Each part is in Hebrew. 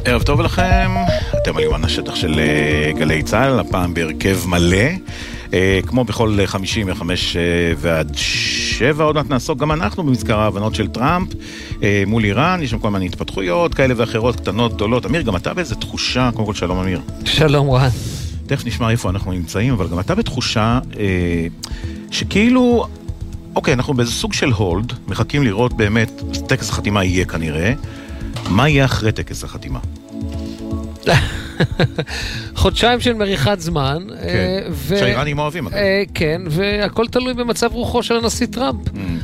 ערב טוב לכם, אתם על יומן השטח של גלי צהל, הפעם בהרכב מלא, כמו בכל 50 מחמש ועד 7, עוד מעט נעסוק גם אנחנו במזכר ההבנות של טראמפ מול איראן, יש שם כל מיני התפתחויות כאלה ואחרות, קטנות, גדולות. אמיר, גם אתה באיזה תחושה, קודם כל שלום אמיר. שלום רן. תכף נשמע איפה אנחנו נמצאים, אבל גם אתה בתחושה שכאילו, אוקיי, אנחנו באיזה סוג של הולד, מחכים לראות באמת, טקס החתימה יהיה כנראה, מה יהיה אחרי טקס החתימה? חודשיים של מריחת זמן. שהאיראנים אוהבים. כן, והכל תלוי במצב רוחו של הנשיא טראמפ.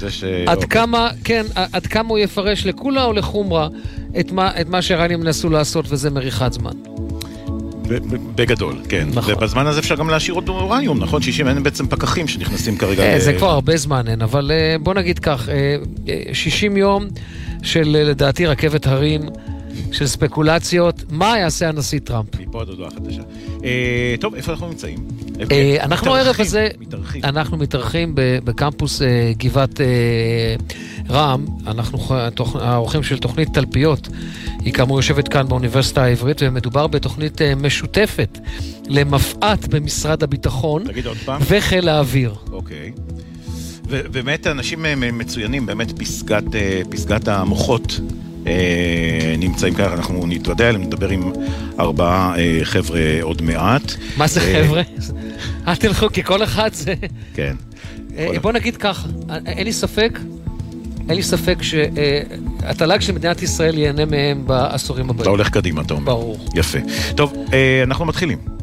עד כמה הוא יפרש לכולה או לחומרה את מה שהאיראנים נסו לעשות, וזה מריחת זמן. בגדול, כן. ובזמן הזה אפשר גם להשאיר עוד אורניום, נכון? 60 אין בעצם פקחים שנכנסים כרגע. זה כבר הרבה זמן אין, אבל בוא נגיד כך, 60 יום של לדעתי רכבת הרים, של ספקולציות, מה יעשה הנשיא טראמפ? מפה עד הודעה חדשה. טוב, איפה אנחנו נמצאים? אנחנו הערב הזה, אנחנו מתארחים בקמפוס גבעת רם, אנחנו האורחים של תוכנית תלפיות, היא כאמור יושבת כאן באוניברסיטה העברית, ומדובר בתוכנית משותפת למפעת במשרד הביטחון וחיל האוויר. אוקיי. ובאמת אנשים מצוינים, באמת פסגת המוחות נמצאים כאן, אנחנו נתוודע, נדבר עם 4 חבר'ה עוד מעט. מה זה חבר'ה? אל תלכו, כי כל אחד זה... כן. בוא נגיד ככה, אין לי ספק שהתל"ג של מדינת ישראל ייהנה מהם בעשורים הבאים. אתה הולך קדימה, אתה אומר. ברור. יפה. טוב, אנחנו מתחילים.